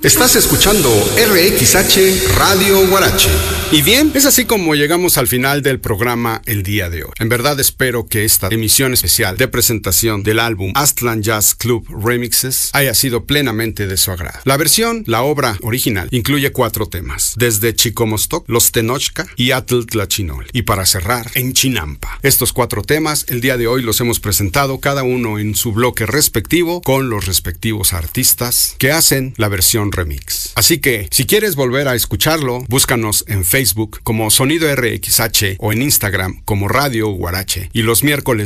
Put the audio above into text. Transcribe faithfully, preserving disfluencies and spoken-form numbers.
Estás escuchando R X H Radio Guarache. Y bien, es así como llegamos al final del programa el día de hoy. En verdad espero que esta emisión especial de presentación del álbum Aztlán Jazz Club Remixes haya sido plenamente de su agrado. La versión, la obra original, incluye cuatro temas, desde Chicomostoc, Los Tenochca y Atl Tlachinol. Y para cerrar, en Chinampa. Estos cuatro temas, el día de hoy los hemos presentado cada uno en su bloque respectivo con los respectivos artistas que hacen la versión remix. Así que, si quieres volver a escucharlo, búscanos en Facebook como Sonido R X H o en Instagram como Radio Guarache y los miércoles